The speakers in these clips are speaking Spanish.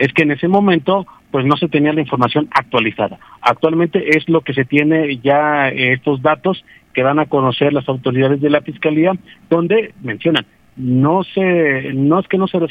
es que en ese momento pues no se tenía la información actualizada. Actualmente es lo que se tiene ya, estos datos que dan a conocer las autoridades de la Fiscalía, donde mencionan, no es que no se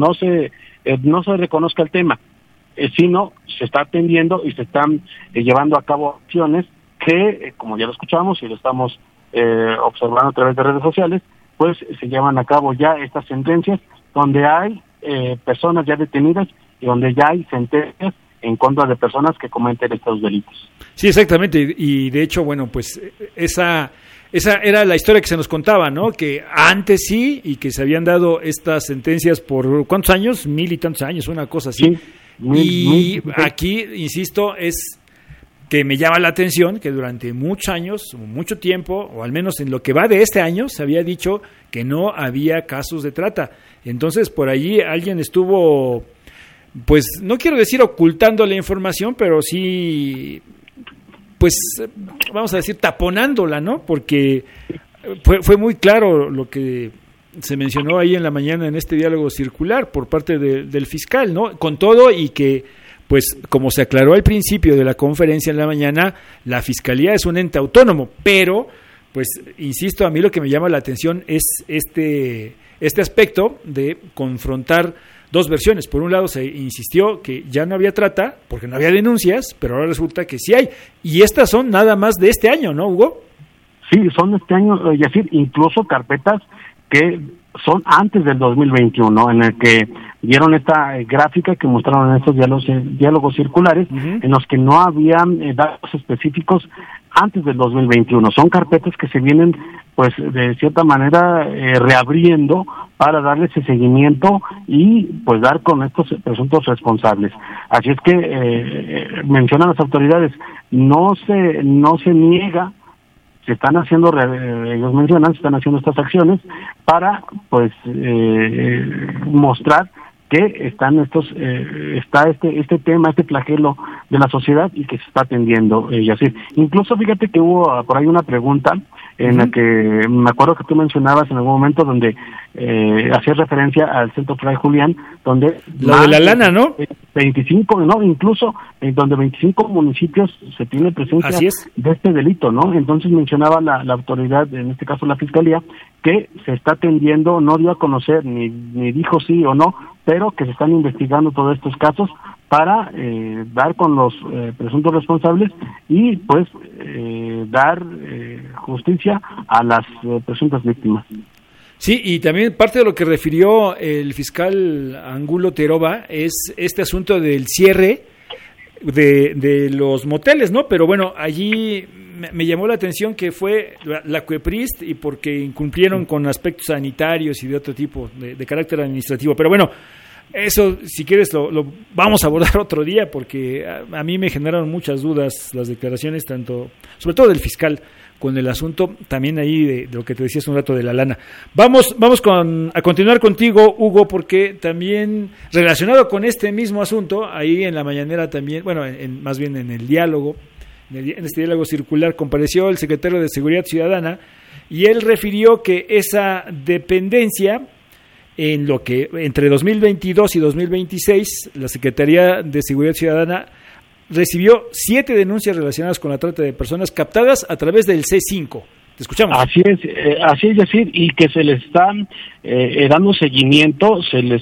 reconozca el tema, sino se está atendiendo y se están llevando a cabo acciones que, como ya lo escuchamos y lo estamos observando a través de redes sociales, pues se llevan a cabo ya estas sentencias donde hay personas ya detenidas y donde ya hay sentencias en contra de personas que cometen estos delitos. Sí, exactamente, y de hecho, bueno, pues esa era la historia que se nos contaba, ¿no? Que antes sí, y que se habían dado estas sentencias por ¿cuántos años? 1000 y tantos años, una cosa así. Sí, y aquí, insisto, es que me llama la atención que durante muchos años, mucho tiempo, o al menos en lo que va de este año, se había dicho que no había casos de trata. Entonces, por allí alguien estuvo, pues, no quiero decir ocultando la información, pero sí, pues, vamos a decir, taponándola, ¿no? Porque fue muy claro lo que se mencionó ahí en la mañana en este diálogo circular por parte del fiscal, ¿no? Con todo y que, pues, como se aclaró al principio de la conferencia en la mañana, la Fiscalía es un ente autónomo, pero, pues, insisto, a mí lo que me llama la atención es este aspecto de confrontar dos versiones. Por un lado se insistió que ya no había trata, porque no había denuncias, pero ahora resulta que sí hay. Y estas son nada más de este año, ¿no, Hugo? Sí, son de este año, Yacir, incluso carpetas que son antes del 2021, en el que dieron esta gráfica que mostraron en estos diálogos circulares, en los que no habían datos específicos antes del 2021. Son carpetas que se vienen, pues, de cierta manera reabriendo para darle ese seguimiento y, pues, dar con estos presuntos responsables. Así es que mencionan las autoridades, no se niega, se están haciendo, ellos mencionan, se están haciendo estas acciones para, pues, mostrar que está este tema, este flagelo de la sociedad y que se está atendiendo, y así. Incluso fíjate que hubo por ahí una pregunta en la que me acuerdo que tú mencionabas en algún momento donde hacías referencia al Centro Fray Julián, donde lo de la lana, ¿no? 25, ¿no? Incluso donde 25 municipios se tiene presencia de este delito, ¿no? Entonces mencionaba la autoridad, en este caso la Fiscalía, que se está atendiendo, no dio a conocer ni dijo sí o no, pero que se están investigando todos estos casos para dar con los presuntos responsables y, pues, dar justicia a las presuntas víctimas. Sí, y también parte de lo que refirió el fiscal Angulo Teroba es este asunto del cierre de los moteles, ¿no? Pero bueno, allí me llamó la atención que fue la COEPRIST y porque incumplieron con aspectos sanitarios y de otro tipo, de carácter administrativo. Pero bueno, eso, si quieres, lo vamos a abordar otro día, porque a mí me generaron muchas dudas las declaraciones, sobre todo del fiscal, con el asunto también ahí de lo que te decías un rato de la lana. Vamos a continuar contigo, Hugo, porque también relacionado con este mismo asunto, ahí en la mañanera también, bueno, más bien en el diálogo, en este diálogo circular, compareció el secretario de Seguridad Ciudadana y él refirió que esa dependencia, en lo que entre 2022 y 2026, la Secretaría de Seguridad Ciudadana recibió 7 denuncias relacionadas con la trata de personas captadas a través del C5. Te escuchamos. Así es, Yacir, y que se les está dando seguimiento, se les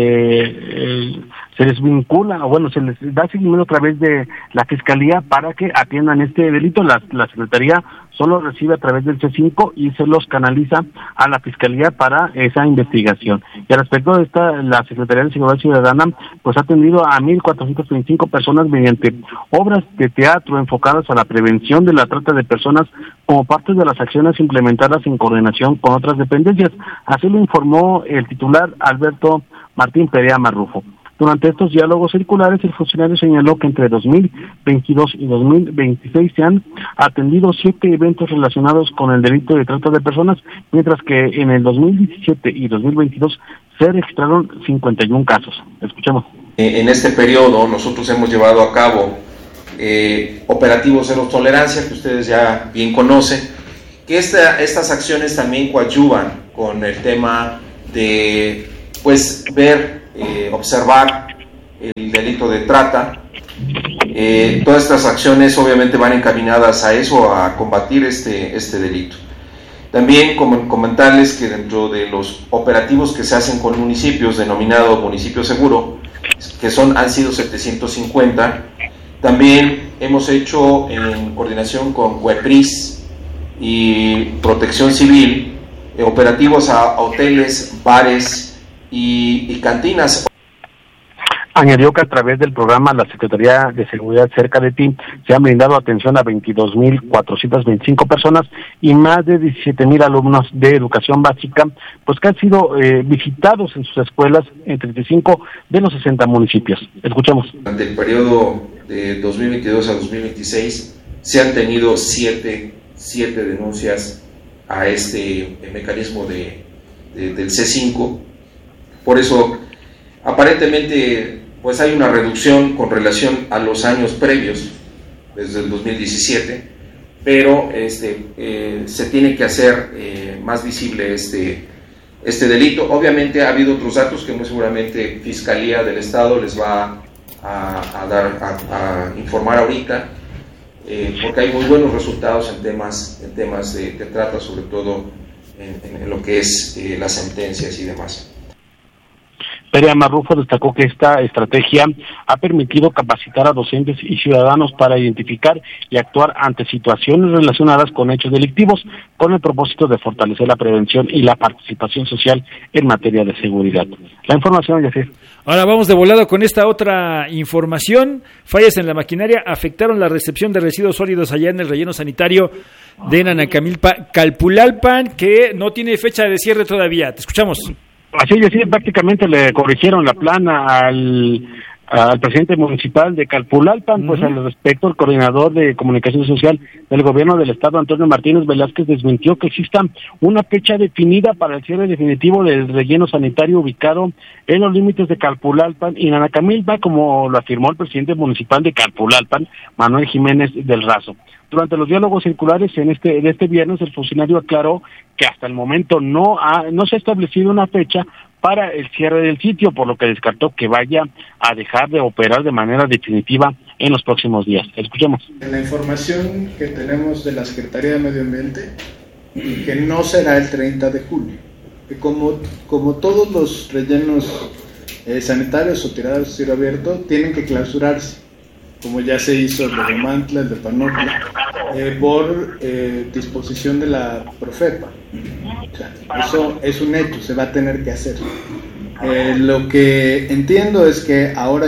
vincula, o bueno, se les da seguimiento a través de la Fiscalía para que atiendan este delito. La Secretaría solo recibe a través del C5 y se los canaliza a la Fiscalía para esa investigación. Y al respecto de la Secretaría de Seguridad Ciudadana, pues ha atendido a 1,425 personas mediante obras de teatro enfocadas a la prevención de la trata de personas como parte de las acciones implementadas en coordinación con otras dependencias. Así lo informó el titular Alberto Martín Perea Marrufo. Durante estos diálogos circulares, el funcionario señaló que entre 2022 y 2026 se han atendido 7 eventos relacionados con el delito de trata de personas, mientras que en el 2017 y 2022 se registraron 51 casos. Escuchemos. En este periodo nosotros hemos llevado a cabo operativos cero tolerancia, que ustedes ya bien conocen, que estas acciones también coadyuvan con el tema de, pues, ver, observar el delito de trata. Todas estas acciones obviamente van encaminadas a eso, a combatir este delito. También comentarles que dentro de los operativos que se hacen con municipios, denominado Municipio Seguro, que han sido 750, también hemos hecho en coordinación con CUEPRIS y Protección Civil operativos a hoteles, bares y cantinas. Añadió que a través del programa La Secretaría de Seguridad Cerca de Ti se han brindado atención a 22.425 personas y más de 17.000 alumnos de educación básica, pues que han sido visitados en sus escuelas en 35 de los 60 municipios. Escuchemos. Durante el periodo de 2022 a 2026 se han tenido siete denuncias a este mecanismo del C5. Por eso, aparentemente, pues hay una reducción con relación a los años previos, desde el 2017, pero se tiene que hacer más visible este delito. Obviamente ha habido otros datos que muy seguramente Fiscalía del Estado les va a informar ahorita, porque hay muy buenos resultados en temas de trata, sobre todo en lo que es las sentencias y demás. Perea Marrufo destacó que esta estrategia ha permitido capacitar a docentes y ciudadanos para identificar y actuar ante situaciones relacionadas con hechos delictivos, con el propósito de fortalecer la prevención y la participación social en materia de seguridad. La información, Yacir. Ahora vamos de volada con esta otra información. Fallas en la maquinaria afectaron la recepción de residuos sólidos allá en el relleno sanitario de Nanacamilpa, Calpulalpan, que no tiene fecha de cierre todavía. Te escuchamos. Así es, prácticamente le corrigieron la plana al presidente municipal de Calpulalpan, pues al respecto el coordinador de comunicación social del gobierno del estado, Antonio Martínez Velázquez, desmintió que exista una fecha definida para el cierre definitivo del relleno sanitario ubicado en los límites de Calpulalpan y Nanacamilpa, como lo afirmó el presidente municipal de Calpulalpan, Manuel Jiménez del Razo. Durante los diálogos circulares de este viernes, el funcionario aclaró que hasta el momento no se ha establecido una fecha para el cierre del sitio, por lo que descartó que vaya a dejar de operar de manera definitiva en los próximos días. Escuchemos. En la información que tenemos de la Secretaría de Medio Ambiente, que no será el 30 de julio, que como todos los rellenos sanitarios o tiradas a cielo abierto, tienen que clausurarse, como ya se hizo el de Romantla, el de Panopla, por disposición de la Profepa. O sea, eso es un hecho, se va a tener que hacer. Lo que entiendo es que ahora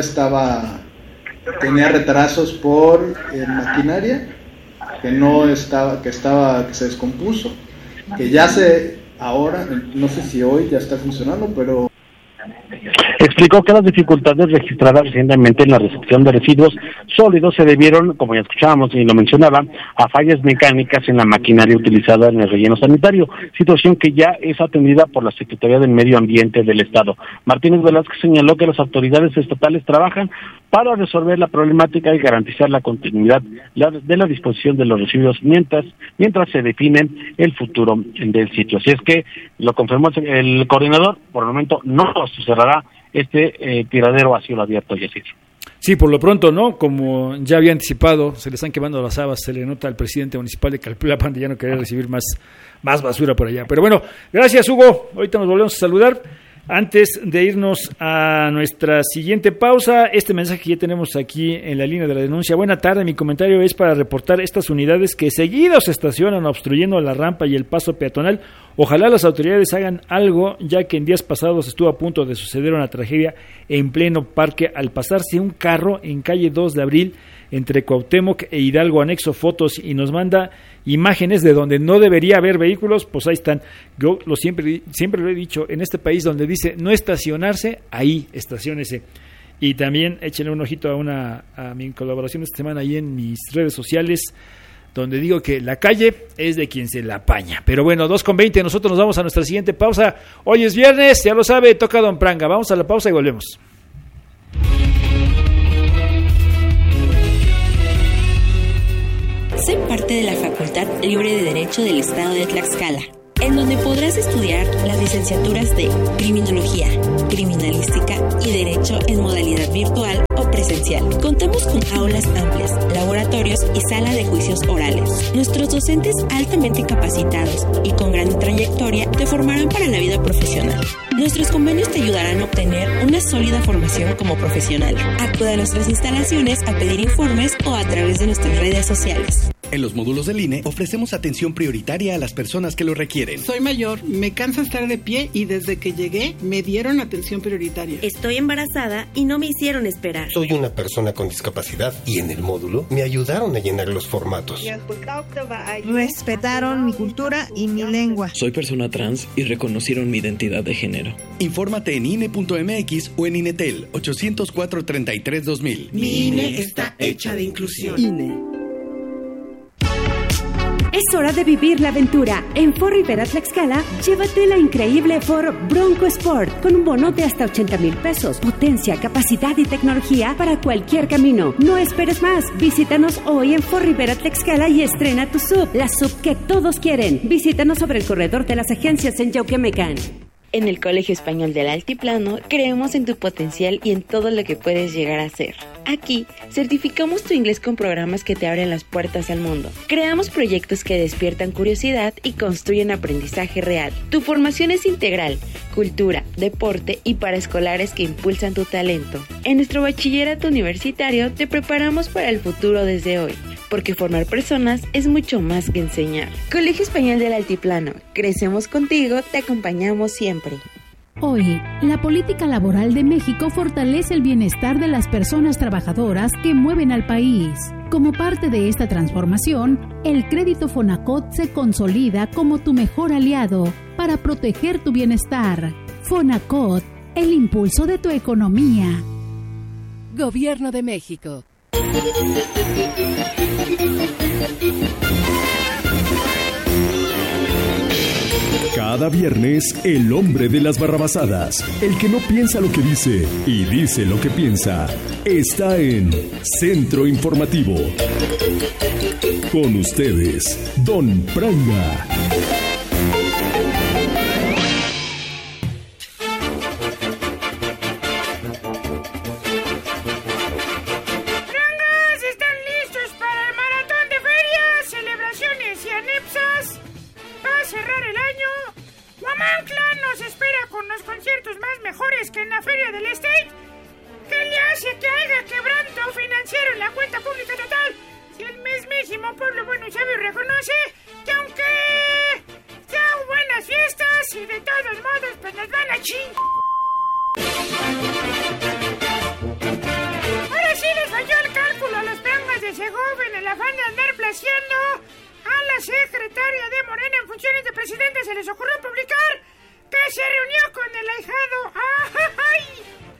tenía retrasos por maquinaria, que se descompuso, que ahora, no sé si hoy ya está funcionando, pero explicó que las dificultades registradas recientemente en la recepción de residuos sólidos se debieron, como ya escuchábamos y lo mencionaba, a fallas mecánicas en la maquinaria utilizada en el relleno sanitario, situación que ya es atendida por la Secretaría del Medio Ambiente del Estado. Martínez Velázquez señaló que las autoridades estatales trabajan para resolver la problemática y garantizar la continuidad de la disposición de los residuos mientras se define el futuro del sitio. Así es que lo confirmó el coordinador, por el momento no se cerrará este tiradero a cielo abierto, Yacir. Sí, por lo pronto, ¿no? Como ya había anticipado, se le están quemando las habas, se le nota al presidente municipal de Calpulalpan de ya no querer recibir más basura por allá. Pero bueno, gracias, Hugo. Ahorita nos volvemos a saludar. Antes de irnos a nuestra siguiente pausa, este mensaje que ya tenemos aquí en la línea de la denuncia. Buena tarde, mi comentario es para reportar estas unidades que seguidos se estacionan obstruyendo la rampa y el paso peatonal. Ojalá las autoridades hagan algo, ya que en días pasados estuvo a punto de suceder una tragedia en pleno parque al pasarse un carro en calle 2 de Abril entre Cuauhtémoc e Hidalgo. Anexo fotos y nos manda imágenes de donde no debería haber vehículos. Pues ahí están. Yo siempre lo he dicho, en este país donde dice no estacionarse, ahí estaciónese. Y también échenle un ojito a mi colaboración esta semana ahí en mis redes sociales, donde digo que la calle es de quien se la apaña. Pero bueno, 2:20, nosotros nos vamos a nuestra siguiente pausa. Hoy es viernes, ya lo sabe, toca Don Pranga. Vamos a la pausa y volvemos. Soy parte de la Facultad Libre de Derecho del Estado de Tlaxcala. en donde podrás estudiar las licenciaturas de Criminología, Criminalística y Derecho en modalidad virtual o presencial. Contamos con aulas amplias, laboratorios y sala de juicios orales. Nuestros docentes altamente capacitados y con gran trayectoria te formarán para la vida profesional. Nuestros convenios te ayudarán a obtener una sólida formación como profesional. Acude a nuestras instalaciones a pedir informes o a través de nuestras redes sociales. En los módulos del INE ofrecemos atención prioritaria a las personas que lo requieren. Soy mayor, me cansa estar de pie y desde que llegué me dieron atención prioritaria. Estoy embarazada y no me hicieron esperar. Soy una persona con discapacidad y en el módulo me ayudaron a llenar los formatos. Respetaron mi cultura y mi lengua. Soy persona trans y reconocieron mi identidad de género. Infórmate en INE.mx o en INETEL 804-33-2000. Mi INE está hecha de inclusión. INE. Es hora de vivir la aventura. En Ford Rivera Tlaxcala, llévate la increíble Ford Bronco Sport con un bono de hasta 80,000 pesos. Potencia, capacidad y tecnología para cualquier camino. No esperes más. Visítanos hoy en Ford Rivera Tlaxcala y estrena tu SUV, la SUV que todos quieren. Visítanos sobre el corredor de las agencias en Yauquemecan. En el Colegio Español del Altiplano creemos en tu potencial y en todo lo que puedes llegar a ser. Aquí certificamos tu inglés con programas que te abren las puertas al mundo. Creamos proyectos que despiertan curiosidad y construyen aprendizaje real. Tu formación es integral, cultura, deporte y paraescolares que impulsan tu talento. En nuestro bachillerato universitario te preparamos para el futuro desde hoy, porque formar personas es mucho más que enseñar. Colegio Español del Altiplano, crecemos contigo, te acompañamos siempre. Hoy, la política laboral de México fortalece el bienestar de las personas trabajadoras que mueven al país. Como parte de esta transformación, el crédito Fonacot se consolida como tu mejor aliado para proteger tu bienestar. Fonacot, el impulso de tu economía. Gobierno de México. Cada viernes, el hombre de las barrabasadas, el que no piensa lo que dice y dice lo que piensa, está en Centro Informativo. Con ustedes, Don Pranga. Que en la Feria del Estate, ¿qué le hace que haya quebranto financiero en la cuenta pública total? Si el mismísimo pueblo bueno sabe y reconoce que aunque sean buenas fiestas y de todos modos pues nos van a Ahora sí les falló el cálculo a los prangas de Segov en el afán de andar placeando a la secretaria de Morena en funciones de presidente. Se les ocurrió publicar que se reunió con el ahijado. ¡Ay!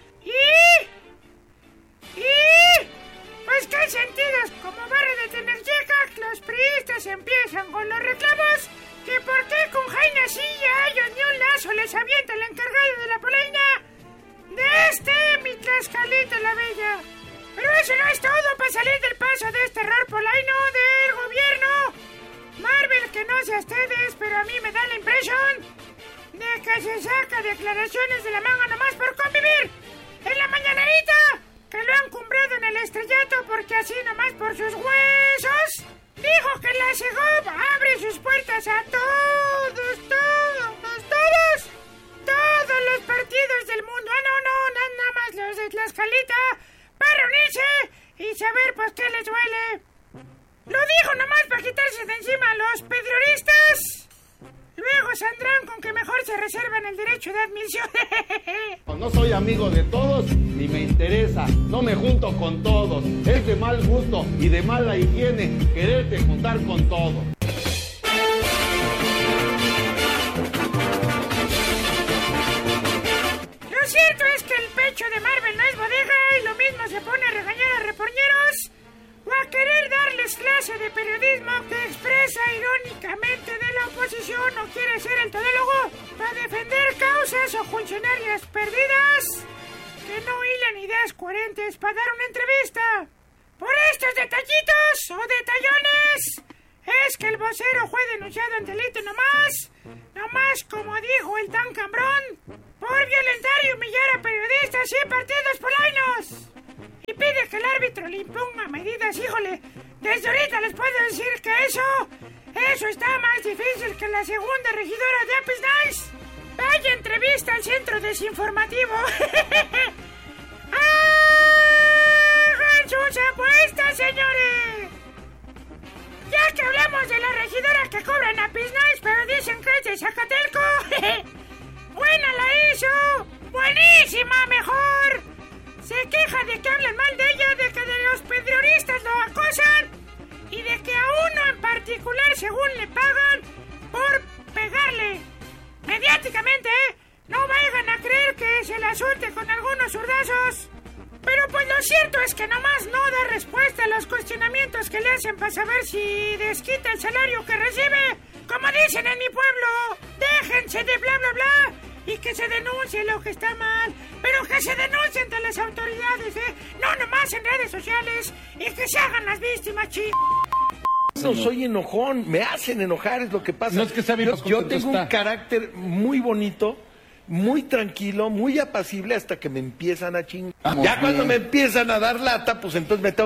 Pues qué sentidos, como barra de Tenecyeca, los priistas empiezan con los reclamos que por qué con Jaina Silla a ellos ni un lazo les avienta el encargado de la polaina de mi Tlaxcalita la Bella. Pero eso no es todo para salir del paso de este error polaino del gobierno. Marvel, que no sé ustedes, pero a mí me da la impresión de que se saca declaraciones de la manga nomás por convivir. En la mañanerita, que lo han cumplido en el estrellato porque así nomás por sus huesos, dijo que la Segov abre sus puertas a todos los partidos del mundo. Nada más los de Tlaxcalita, para reunirse y saber pues qué les duele. Lo dijo nomás para quitarse de encima a los pedroristas. Luego saldrán con que mejor se reservan el derecho de admisión. No soy amigo de todos, ni me interesa. No me junto con todos. Es de mal gusto y de mala higiene quererte juntar con todos. Lo cierto es que el pecho de Marvel no es bodega y lo mismo se pone a regañar a reporteros o a querer darles clase de periodismo que expresa irónicamente de la oposición o quiere ser el todólogo para defender causas o funcionarias perdidas que no hilan ideas coherentes para dar una entrevista. Por estos detallitos o detallones es que el vocero fue denunciado ante el delito nomás como dijo el tan cambrón, por violentar y humillar a periodistas y partidos polainos. Y pide que el árbitro le imponga medidas. Híjole, desde ahorita les puedo decir que eso está más difícil que la segunda regidora de Apis Nice. Vaya entrevista al centro desinformativo. ¡Hagan sus apuestas, señores! Ya que hablamos de la regidora que cobra en Apis Nice, pero dicen que es de Zacatelco. ¡Buena la hizo! ¡Buenísima, mejor! Se queja de que hablan mal de ella, de que de los pedroristas lo acosan y de que a uno en particular, según le pagan por pegarle. Mediáticamente, no vayan a creer que se la suelte con algunos zurdazos. Pero pues lo cierto es que nomás no da respuesta a los cuestionamientos que le hacen para saber si desquita el salario que recibe. Como dicen en mi pueblo, déjense de bla bla bla y que se denuncie lo que está mal. Pero que se denuncie ante las autoridades, no nomás en redes sociales, y que se hagan las víctimas, No soy enojón, me hacen enojar, es lo que pasa. No es que yo tengo un carácter muy bonito, muy tranquilo, muy apacible hasta que me empiezan a chingar. Ya cuando me empiezan a dar lata, pues entonces me tengo